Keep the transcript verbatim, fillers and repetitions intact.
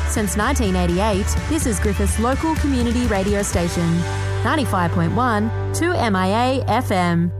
Since nineteen eighty-eight, this is Griffith's local community radio station, ninety-five point one two M I A F M.